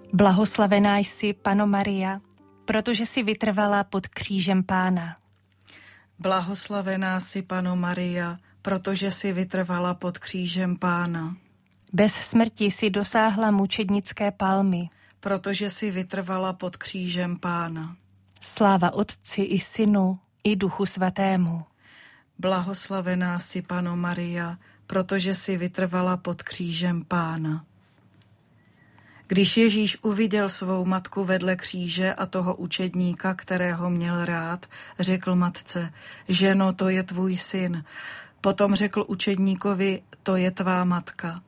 Blahoslavená jsi, Panno Maria, protože jsi vytrvala pod křížem Pána. Blahoslavená jsi, Panno Maria, protože jsi vytrvala pod křížem Pána. Bez smrti jsi dosáhla mučednické palmy. Protože jsi vytrvala pod křížem Pána. Sláva Otci i Synu i Duchu Svatému. Blahoslavená jsi, Panno Maria, protože jsi vytrvala pod křížem Pána. Když Ježíš uviděl svou matku vedle kříže a toho učedníka, kterého měl rád, řekl matce: ženo, to je tvůj syn. Potom řekl učedníkovi: to je tvá matka.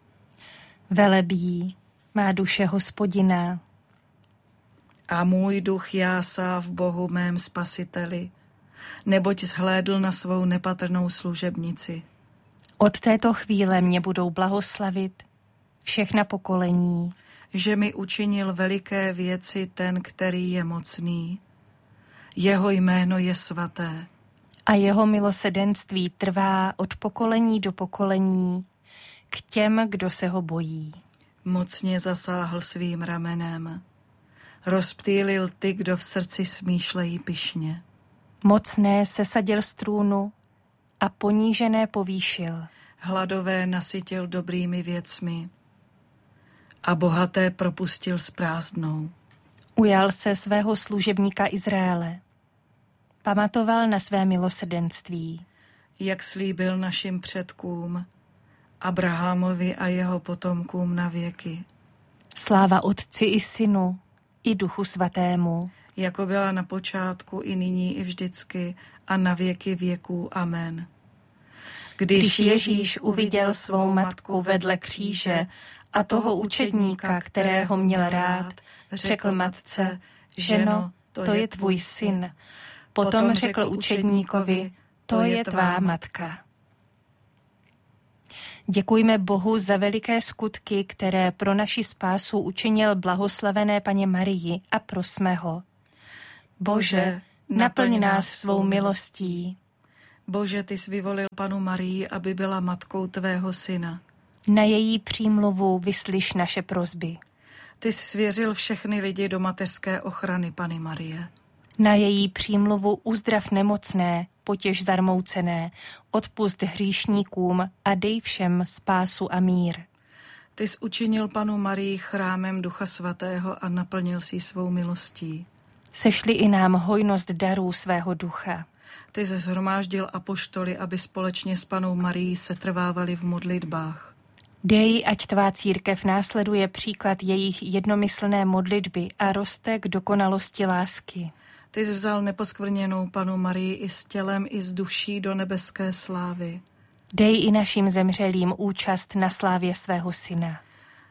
Velebí má duše Hospodina. A můj duch jásá v Bohu mém Spasiteli, neboť zhlédl na svou nepatrnou služebnici. Od této chvíle mě budou blahoslavit všechna pokolení. Že mi učinil veliké věci ten, který je mocný. Jeho jméno je svaté. A jeho milosedenství trvá od pokolení do pokolení k těm, kdo se ho bojí. Mocně zasáhl svým ramenem. Rozptýlil ty, kdo v srdci smýšlejí pyšně. Mocné sesadil z trůnu a ponížené povýšil. Hladové nasytil dobrými věcmi a bohaté propustil s prázdnou. Ujal se svého služebníka Izraele. Pamatoval na své milosrdenství. Jak slíbil našim předkům, Abrahamovi a jeho potomkům na věky. Sláva Otci i Synu i Duchu Svatému. Jako byla na počátku, i nyní, i vždycky, a na věky věků. Amen. Když Ježíš uviděl svou matku vedle kříže a toho učedníka, kterého měl rád, řekl matce: ženo, to je tvůj syn. Potom řekl učedníkovi: to je tvá matka. Děkujme Bohu za veliké skutky, které pro naši spásu učinil blahoslavené Panně Marii, a prosme ho. Bože, naplň nás svou milostí. Bože, ty jsi vyvolil Pannu Marii, aby byla matkou tvého syna. Na její přímluvu vyslyš naše prosby. Ty jsi svěřil všechny lidi do mateřské ochrany Panny Marie. Na její přímluvu uzdrav nemocné, potěš zarmoucené, odpusť hříšníkům a dej všem spásu a mír. Ty jsi učinil Pannu Marii chrámem Ducha Svatého a naplnil si svou milostí. Sešli i nám hojnost darů svého ducha. Ty jsi shromáždil apoštoly, aby společně s Pannou Marií setrvávali v modlitbách. Dej, ať tvá církev následuje příklad jejich jednomyslné modlitby a roste k dokonalosti lásky. Ty jsi vzal neposkvrněnou Pannu Marii i s tělem, i s duší do nebeské slávy. Dej i našim zemřelým účast na slávě svého syna.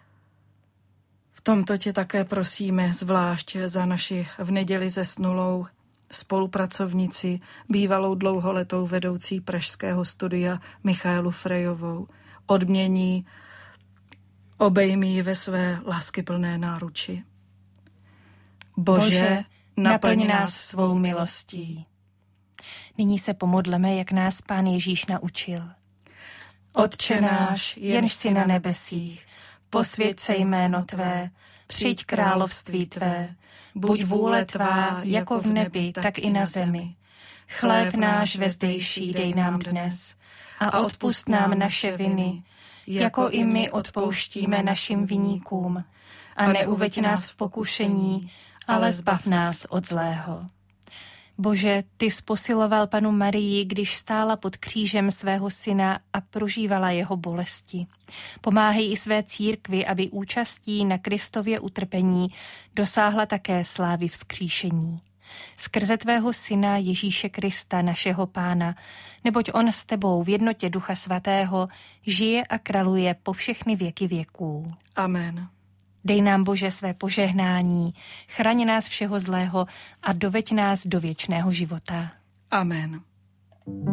V tomto tě také prosíme, zvlášť za naši v neděli zesnulou spolupracovnici, bývalou dlouholetou vedoucí pražského studia Michaelu Frejovou. Odmění, obejmi ji ve své láskyplné náruči. Bože, naplň nás svou milostí. Nyní se pomodleme, jak nás Pán Ježíš naučil. Otče náš, jenž jsi na nebesích, posvěť se jméno tvé, přijď království tvé, buď vůle tvá jako v nebi, tak i na zemi. Chléb náš vezdejší dej nám dnes a odpusť nám naše viny, jako i my odpouštíme našim viníkům. A neuveď nás v pokušení, ale zbav nás od zlého. Bože, ty jsi posiloval Pannu Marii, když stála pod křížem svého syna a prožívala jeho bolesti. Pomáhej i své církvi, aby účastí na Kristově utrpení dosáhla také slávy vzkříšení. Skrze tvého syna Ježíše Krista, našeho Pána, neboť on s tebou v jednotě Ducha Svatého žije a králuje po všechny věky věků. Amen. Dej nám, Bože, své požehnání, chraň nás všeho zlého a doveď nás do věčného života. Amen.